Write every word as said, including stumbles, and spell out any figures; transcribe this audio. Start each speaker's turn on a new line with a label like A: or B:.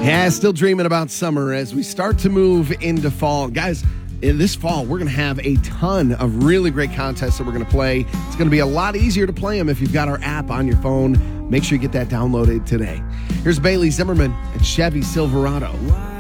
A: Yeah, still dreaming about summer as we start to move into fall. Guys, in this fall, we're going to have a ton of really great contests that we're going to play. It's going to be a lot easier to play them if you've got our app on your phone. Make sure you get that downloaded today. Here's Bailey Zimmerman and Chevy Silverado.